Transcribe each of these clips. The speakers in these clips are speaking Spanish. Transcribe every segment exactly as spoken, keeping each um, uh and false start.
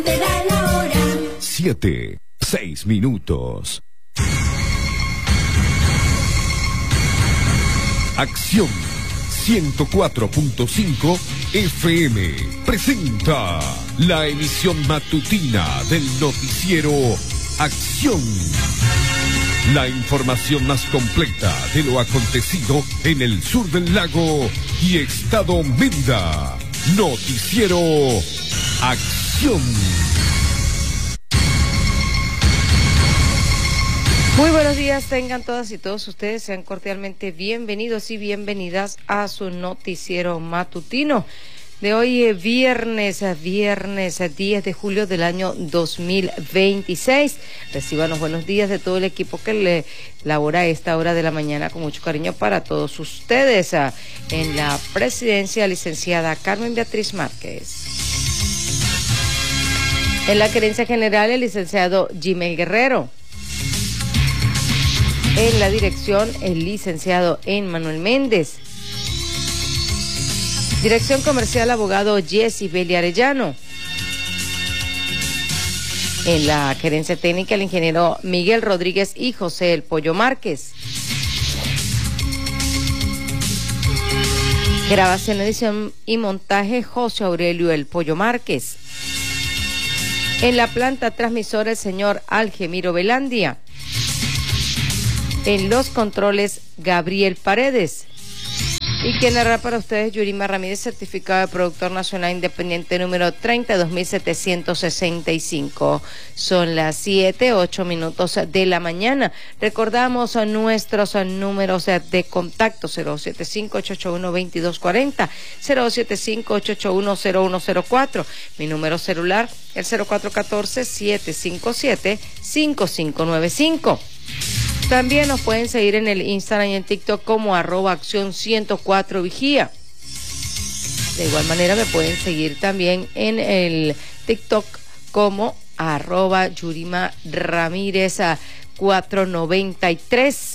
Te da la hora. Siete, seis minutos. Acción ciento cuatro punto cinco F M presenta la emisión matutina del noticiero Acción. La información más completa de lo acontecido en el sur del lago y estado Mérida. Noticiero Acción. Muy buenos días, tengan todas y todos ustedes, sean cordialmente bienvenidos y bienvenidas a su noticiero matutino de hoy, eh, viernes, viernes diez de julio del año dos mil veintiséis. Reciban los buenos días de todo el equipo que le labora a esta hora de la mañana con mucho cariño para todos ustedes. En la presidencia, licenciada Carmen Beatriz Márquez. En la gerencia general, el licenciado Jimel Guerrero. En la dirección, el licenciado Emmanuel Méndez. Dirección comercial, abogado Jessy Belli Arellano. En la gerencia técnica, el ingeniero Miguel Rodríguez y José El Pollo Márquez. Grabación, edición y montaje, José Aurelio El Pollo Márquez. En la planta transmisora, el señor Algemiro Velandia. En los controles, Gabriel Paredes. Y quien narra para ustedes, Yurima Ramírez, certificado de productor nacional independiente número treinta y dos mil setecientos sesenta y cinco. Son las siete, ocho minutos de la mañana. Recordamos a nuestros números de contacto: cero siete cinco, ocho ocho uno, dos dos cuatro cero, cero siete cinco, ocho ocho uno, cero uno cero cuatro. Mi número celular, el cero cuatro uno cuatro, siete cinco siete, cinco cinco nueve cinco. También nos pueden seguir en el Instagram y en TikTok como arroba acción ciento cuatro vigía. De igual manera me pueden seguir también en el TikTok como arroba Yurima Ramírez a cuatrocientos noventa y tres.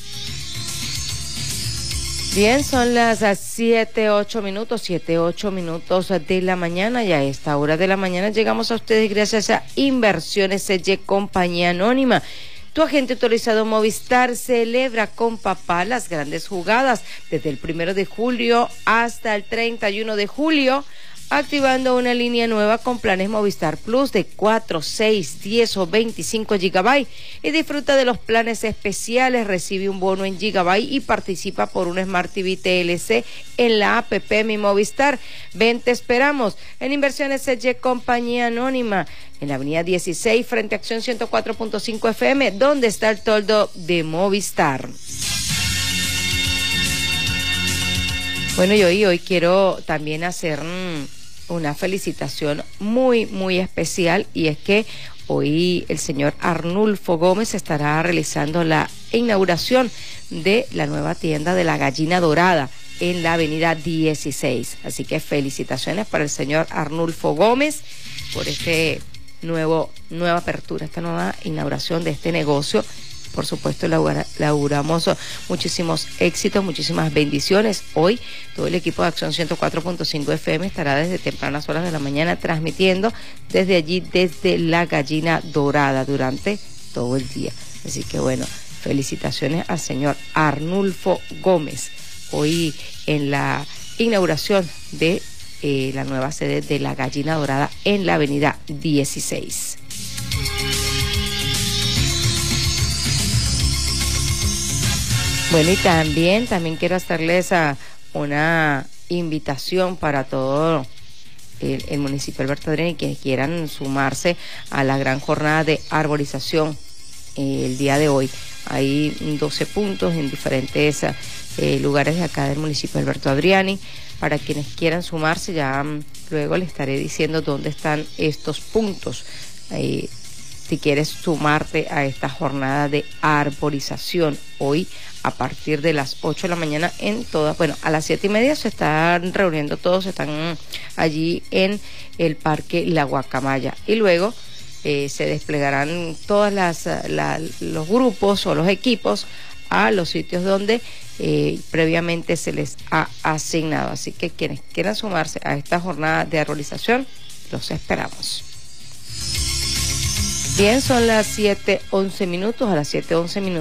Bien, son las siete, ocho minutos, siete, ocho minutos de la mañana, y a esta hora de la mañana llegamos a ustedes gracias a Inversiones C Y, compañía anónima. Tu agente autorizado Movistar celebra con papá las grandes jugadas desde el primero de julio hasta el treinta y uno de julio, activando una línea nueva con planes Movistar Plus de cuatro, seis, diez o veinticinco gigabytes, y disfruta de los planes especiales. Recibe un bono en gigabyte y participa por un Smart T V T L C en la app Mi Movistar. Ven, te esperamos en Inversiones C Y, compañía anónima, en la avenida dieciséis frente a Acción ciento cuatro punto cinco F M, donde está el toldo de Movistar. Bueno, y hoy, hoy quiero también hacer mmm, una felicitación muy, muy especial, y es que hoy el señor Arnulfo Gómez estará realizando la inauguración de la nueva tienda de la Gallina Dorada en la avenida dieciséis. Así que felicitaciones para el señor Arnulfo Gómez por este nuevo, nueva apertura, esta nueva inauguración de este negocio. Por supuesto, le auguramos muchísimos éxitos, muchísimas bendiciones. Hoy todo el equipo de Acción ciento cuatro punto cinco F M estará desde tempranas horas de la mañana transmitiendo desde allí, desde la Gallina Dorada, durante todo el día. Así que bueno, felicitaciones al señor Arnulfo Gómez hoy en la inauguración de eh, la nueva sede de la Gallina Dorada en la avenida dieciséis. Bueno, y también, también quiero hacerles a una invitación para todo el, el municipio de Alberto Adrián y quienes quieran sumarse a la gran jornada de arborización eh, el día de hoy. Hay doce puntos en diferentes eh, lugares de acá del municipio de Alberto Adriani. Para quienes quieran sumarse, ya um, luego les estaré diciendo dónde están estos puntos. Eh, si quieres sumarte a esta jornada de arborización hoy a partir de las ocho de la mañana en todas, bueno, a las siete y media se están reuniendo todos, están allí en el Parque La Guacamaya, y luego eh, se desplegarán todas las la, los grupos o los equipos a los sitios donde eh, previamente se les ha asignado. Así que quienes quieran sumarse a esta jornada de arborización, los esperamos. Bien, son las siete once minutos, a las siete once minutos.